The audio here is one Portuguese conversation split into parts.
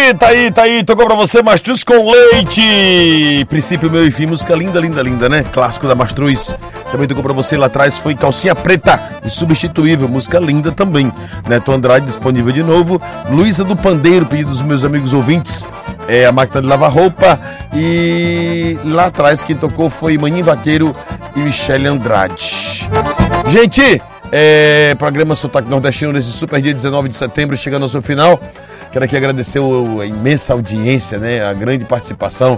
Tá aí, tocou pra você Mastruz com Leite. Princípio, Meu e Fim, música linda, né? Clássico da Mastruz. Também tocou pra você lá atrás, foi Calcinha Preta, Insubstituível, música linda também. Neto Andrade, disponível de novo. Luísa do Pandeiro, pedido dos meus amigos ouvintes, A Máquina de Lavar Roupa. E lá atrás quem tocou foi Maninho Vaqueiro e Michele Andrade. Gente, programa Sotaque Nordestino nesse super dia 19 de setembro, chegando ao seu final. Quero aqui agradecer a imensa audiência, né? A grande participação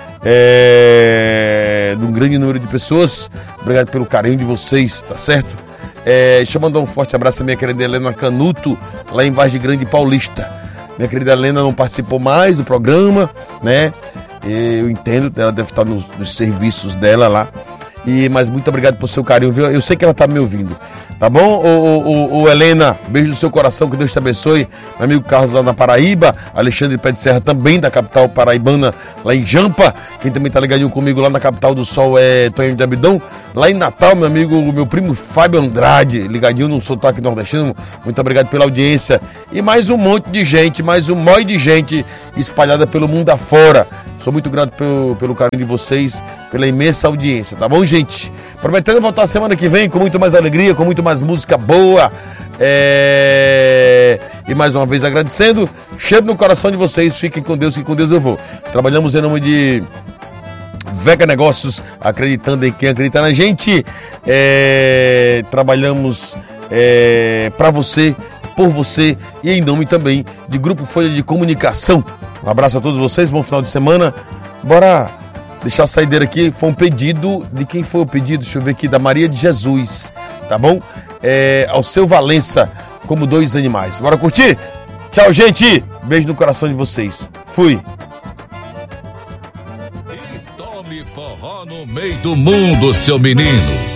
de um grande número de pessoas. Obrigado pelo carinho de vocês, tá certo? Deixa eu mandar um forte abraço à minha querida Helena Canuto, lá em Vargem Grande Paulista. Minha querida Helena não participou mais do programa, né? Eu entendo, ela deve estar nos serviços dela lá. Mas muito obrigado por seu carinho, viu? Eu sei que ela tá me ouvindo, tá bom? Ô Helena, beijo no seu coração, que Deus te abençoe. Meu amigo Carlos lá na Paraíba, Alexandre Pé de Serra também, da capital paraibana, lá em Jampa. Quem também tá ligadinho comigo lá na capital do sol é Tonho de Abidão. Lá em Natal, meu primo Fábio Andrade, ligadinho no Sotaque Nordestino. Muito obrigado pela audiência. E mais um monte de gente, mais um monte de gente espalhada pelo mundo afora. Sou muito grato pelo carinho de vocês, pela imensa audiência, tá bom, gente? Prometendo voltar semana que vem com muito mais alegria, com muito mais música boa. E mais uma vez agradecendo. Cheiro no coração de vocês. Fiquem com Deus, que com Deus eu vou. Trabalhamos em nome de Vega Negócios, acreditando em quem acredita na gente. Trabalhamos para você, por você e em nome também de Grupo Folha de Comunicação. Um abraço a todos vocês, bom final de semana. Bora deixar a saideira aqui. Foi um pedido, de quem foi o pedido? Deixa eu ver aqui, da Maria de Jesus, tá bom? Ao seu Valença, Como Dois Animais. Bora curtir? Tchau, gente. Beijo no coração de vocês. Fui. E tome forró no meio do mundo, seu menino.